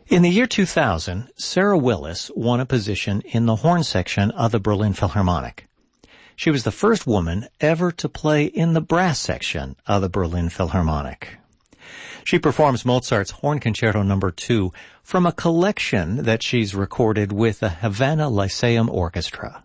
In the year 2000, Sarah Willis won a position in the horn section of the Berlin Philharmonic. She was the first woman ever to play in the brass section of the Berlin Philharmonic. She performs Mozart's Horn Concerto No. 2 from a collection that she's recorded with the Havana Lyceum Orchestra.